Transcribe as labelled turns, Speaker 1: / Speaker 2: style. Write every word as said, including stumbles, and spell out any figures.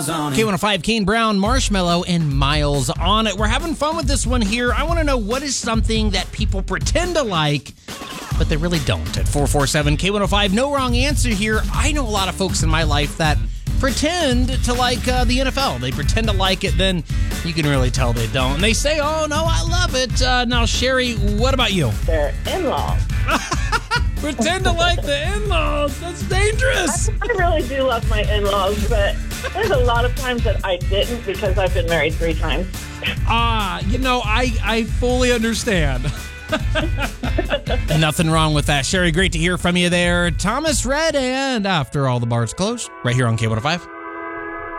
Speaker 1: miles on it.
Speaker 2: K one oh five, Kane Brown, Marshmallow, and Miles on it. We're having fun with this one here. I want to know, what is something that people pretend to like, but they really don't? At four four seven, K one oh five, no wrong answer here. I know a lot of folks in my life that pretend to like uh, the N F L. They pretend to like it, then you can really tell they don't. And they say, oh, no, I love it. Uh, now, Sherry, what about you?
Speaker 3: Their in-laws.
Speaker 2: Pretend to like the in-laws. That's dangerous.
Speaker 3: I, I really do love my in-laws, but there's a lot of times that I didn't because I've been married three times.
Speaker 2: Ah, you know, I, I fully understand. Nothing wrong with that. Sherry, great to hear from you there. Thomas Red, and After All the Bars Close, right here on K one oh five.